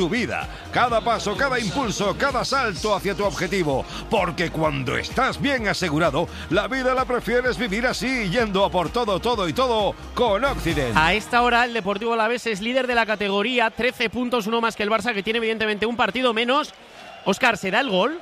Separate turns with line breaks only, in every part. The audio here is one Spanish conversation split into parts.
tu vida. Cada paso, cada impulso, cada salto hacia tu objetivo. Porque cuando estás bien asegurado, la vida la prefieres vivir así, yendo a por todo, todo y todo con Occident.
A esta hora el Deportivo Alavés es líder de la categoría, 13 puntos, uno más que el Barça, que tiene evidentemente un partido menos. Óscar, ¿será el gol?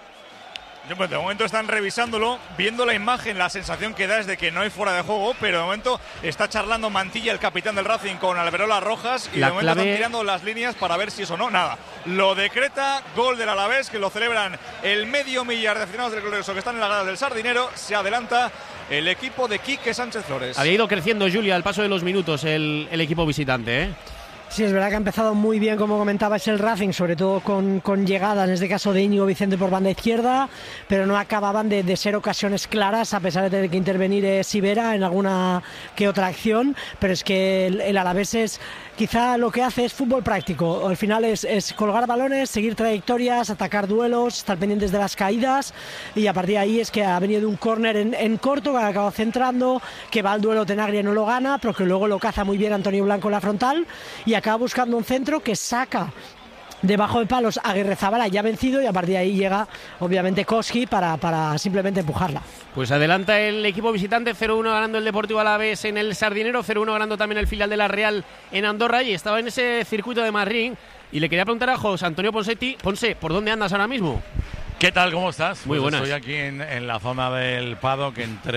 De momento están revisándolo, viendo la imagen, la sensación que da es de que no hay fuera de juego, pero de momento está charlando Mantilla, el capitán del Racing, con Alberola Rojas, y de momento están tirando las líneas para ver si eso no, nada. Lo decreta gol del Alavés, que lo celebran el medio millar de aficionados del Glorioso que están en las gradas del Sardinero. Se adelanta el equipo de Quique Sánchez Flores.
Había ido creciendo, Julia, al paso de los minutos el equipo visitante, ¿eh?
Sí, es verdad que ha empezado muy bien, como comentabas, el Racing, sobre todo con llegadas, en este caso de Íñigo Vicente por banda izquierda, pero no acababan de ser ocasiones claras, a pesar de tener que intervenir Sivera en alguna que otra acción, pero es que el Alavés es... Quizá lo que hace es fútbol práctico. Al final es colgar balones, seguir trayectorias, atacar duelos, estar pendientes de las caídas, y a partir de ahí es que ha venido de un córner en corto, que ha acabado centrando, que va al duelo Tenaglia y no lo gana, pero que luego lo caza muy bien Antonio Blanco en la frontal y acaba buscando un centro que saca debajo de palos a Aguirrezabala, ya vencido, y a partir de ahí llega obviamente Koski para simplemente empujarla.
Pues adelanta el equipo visitante, 0-1 ganando el Deportivo Alavés en el Sardinero, 0-1 ganando también el filial de la Real en Andorra, y estaba en ese circuito de Madrid. Y le quería preguntar a José Antonio Ponsetti: Ponce, ¿por dónde andas ahora mismo?
¿Qué tal? ¿Cómo estás?
Muy buenas.
Estoy aquí en la zona del paddock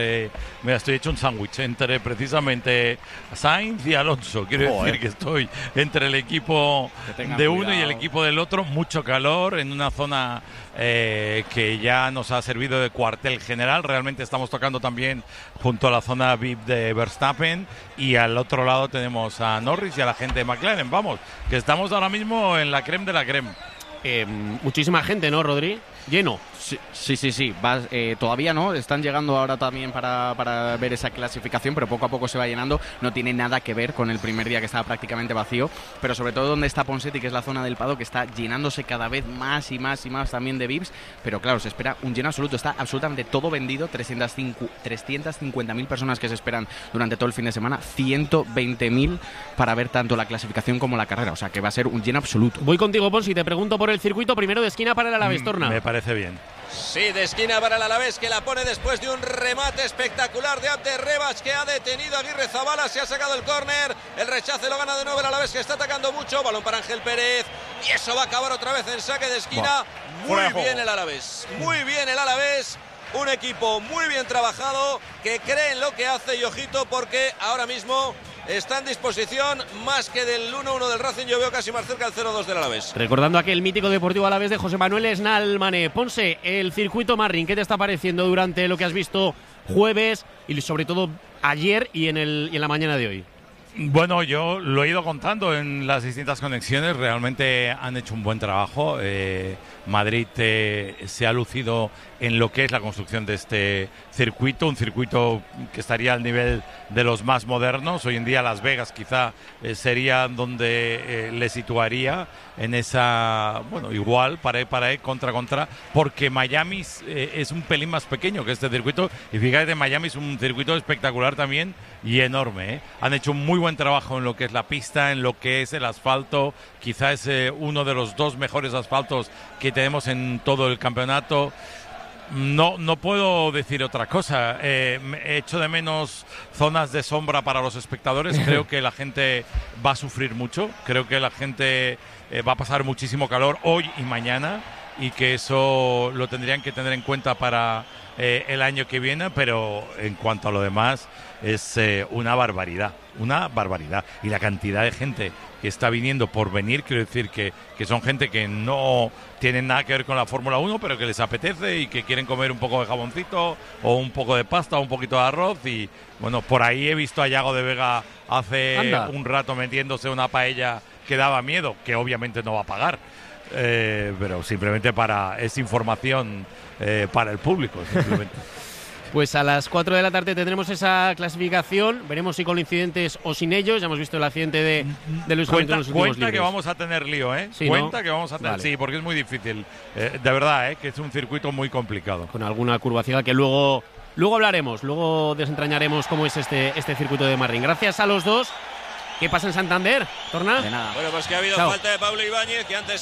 estoy hecho un sándwich entre precisamente Sainz y Alonso. Quiero decir que estoy entre el equipo de uno y el equipo del otro. Mucho calor en una zona que ya nos ha servido de cuartel general. Realmente estamos tocando también junto a la zona VIP de Verstappen, y al otro lado tenemos a Norris y a la gente de McLaren. Vamos, que estamos ahora mismo en la creme de la creme.
Muchísima gente, ¿no, Rodri? Lleno.
Sí. Todavía no, están llegando ahora también para ver esa clasificación, pero poco a poco se va llenando. No tiene nada que ver con el primer día, que estaba prácticamente vacío, pero sobre todo donde está Ponsetti, que es la zona del paddock, que está llenándose cada vez más y más también de VIPs. Pero claro, se espera un lleno absoluto, está absolutamente todo vendido. 350.000 personas que se esperan durante todo el fin de semana, 120.000 para ver tanto la clasificación como la carrera, o sea que va a ser un lleno absoluto.
Voy contigo, Ponsi, te pregunto por el circuito primero de esquina para el Alavés. Torna.
Me parece bien.
Sí, de esquina para el Alavés, que la pone después de un remate espectacular de Abde Rebach, que ha detenido a Aguirrezabala. Se ha sacado el córner, el rechace lo gana de nuevo el Alavés, que está atacando mucho. Balón para Ángel Pérez, y eso va a acabar otra vez en saque de esquina. Muy bien el Alavés, muy bien el Alavés. Un equipo muy bien trabajado, que cree en lo que hace, y ojito, porque ahora mismo está en disposición más que del 1-1 del Racing. Yo veo casi más cerca el 0-2 del Alavés.
Recordando aquel mítico Deportivo Alavés de José Manuel Esnalmane. Ponce, el circuito Marrin, ¿qué te está pareciendo durante lo que has visto jueves y sobre todo ayer y en la mañana de hoy?
Bueno, yo lo he ido contando en las distintas conexiones. Realmente han hecho un buen trabajo. Madrid se ha lucido en lo que es la construcción de este circuito, un circuito que estaría al nivel de los más modernos. Hoy en día Las Vegas quizá sería donde le situaría en esa, bueno, igual, para contra, porque Miami es un pelín más pequeño que este circuito, y fíjate, Miami es un circuito espectacular también y enorme, ¿eh? Han hecho un muy buen trabajo en lo que es la pista, en lo que es el asfalto. Quizá es uno de los dos mejores asfaltos que tenemos en todo el campeonato. No puedo decir otra cosa. He hecho de menos zonas de sombra para los espectadores. Creo que la gente va a sufrir mucho. Creo que la gente va a pasar muchísimo calor hoy y mañana, y que eso lo tendrían que tener en cuenta para el año que viene. Pero en cuanto a lo demás, es una barbaridad. Y la cantidad de gente que está viniendo por venir, quiero decir que son gente que no tienen nada que ver con la Fórmula 1, pero que les apetece y que quieren comer un poco de jaboncito o un poco de pasta o un poquito de arroz. Y bueno, por ahí he visto a Yago de Vega hace un rato metiéndose una paella que daba miedo, que obviamente no va a pagar, pero simplemente es información para el público, simplemente.
Pues a las 4 de la tarde tendremos esa clasificación. Veremos si con incidentes o sin ellos. Ya hemos visto el accidente de Luis Hamilton en los últimos libres.
Cuenta que vamos a tener lío, ¿eh?
Sí,
cuenta, ¿no?
que
vamos a tener,
vale.
Sí, porque es muy difícil. De verdad, que es un circuito muy complicado.
Con alguna curva ciega que luego hablaremos, luego desentrañaremos cómo es este circuito de Marrin. Gracias a los dos. ¿Qué pasa en Santander, Torna?
De nada.
Bueno, pues que ha habido falta de Pablo Ibáñez, que antes